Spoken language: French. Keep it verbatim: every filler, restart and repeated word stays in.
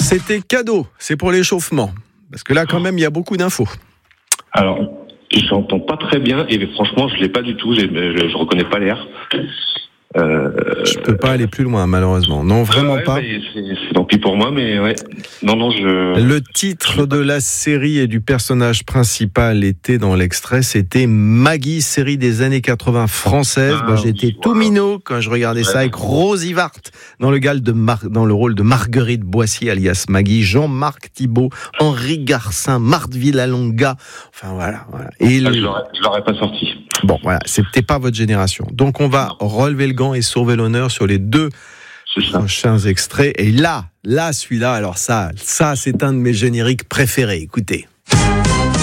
C'était cadeau, c'est pour l'échauffement. Parce que là, quand même, il y a beaucoup d'infos. Alors, j'entends pas très bien et franchement, je l'ai pas du tout. Je, je, je reconnais pas l'air. Euh... Je peux pas aller plus loin, malheureusement. Non, vraiment ouais, pas. C'est, c'est tant pis pour moi, mais ouais. Non, non, je. Le titre de la série et du personnage principal était dans l'extrait, c'était Maggie, série des années quatre-vingts française. Ah, bah, j'étais oui, tout voilà. minot quand je regardais ouais. ça avec Rose Ivart dans le, de Mar- dans le rôle de Marguerite Boissy, alias Maggie, Jean-Marc Thibault, Henri Garcin, Marthe Villalonga. Enfin voilà. voilà. Et ah, le... je, l'aurais, je l'aurais pas sorti. Bon, voilà, c'était pas votre génération. Donc on va non. relever le gant et sauver l'honneur sur les deux prochains extraits. Et là, là, celui-là, alors ça, ça, c'est un de mes génériques préférés. Écoutez.